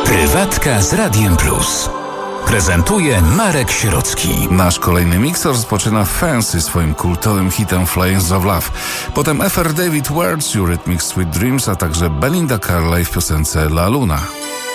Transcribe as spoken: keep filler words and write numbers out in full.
Prywatka z Radiem Plus. Prezentuje Marek Sierocki. Nasz kolejny miks rozpoczyna Fancy swoim kultowym hitem Flames of Love. Potem F R David Words, Eurythmics Sweet Dreams, a także Belinda Carlisle w piosence La Luna.